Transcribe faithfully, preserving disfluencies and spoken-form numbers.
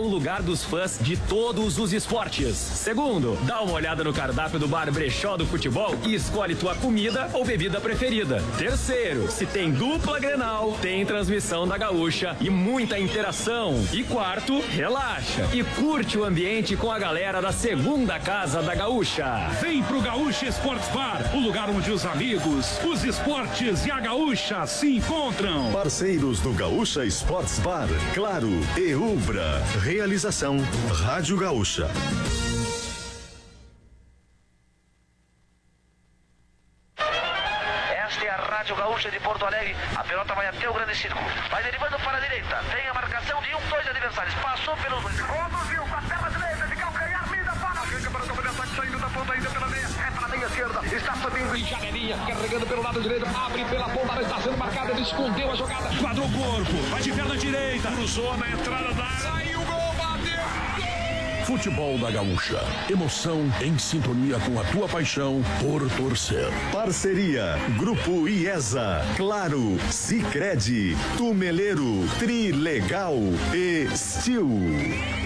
o lugar dos fãs de todos os esportes. Segundo, dá uma olhada no cardápio do Bar Brechó do Futebol e escolhe tua comida ou bebida preferida. Terceiro, se tem dupla Grenal, tem transmissão da Gaúcha e muita interação. E quarto, relaxa e curte o ambiente com a galera da segunda casa da Gaúcha. Vem pro Gaúcha Sports Bar, o lugar onde os amigos, os esportes e a Gaúcha se encontram. Parceiros do Gaúcha Sports Bar, Claro e Ubra. Realização Rádio Gaúcha. Esta é a Rádio Gaúcha de Porto Alegre. A pelota vai até o grande círculo. Vai derivando para a direita. Tem a marcação de um, dois adversários. Passou pelos dois. Conduziu com a perna direita de calcanhar. Mida para a arranca para o campo de ataque. Saindo da ponta ainda pela meia. É para a meia esquerda. Está subindo em janelinha. Carregando pelo lado direito. Abre pela ponta. Está sendo marcada. Ele escondeu a jogada. Quadrou o corpo. Vai de perna direita. Cruzou na entrada da área. Saiu o gol. Bateu. Futebol da Gaúcha. Emoção em sintonia com a tua paixão por torcer. Parceria Grupo IESA, Claro, Sicredi, Tumeleiro, Trilegal e Steel.